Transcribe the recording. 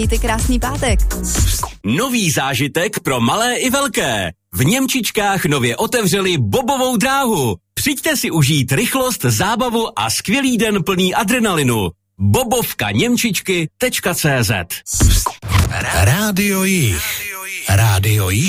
Mějte krásný pátek. Nový zážitek pro malé i velké. V Němčičkách nově otevřeli bobovou dráhu. Přijďte si užít rychlost, zábavu a skvělý den plný adrenalinu. bobovkaněmčičky.cz Rádio Jih. Rádio Jih.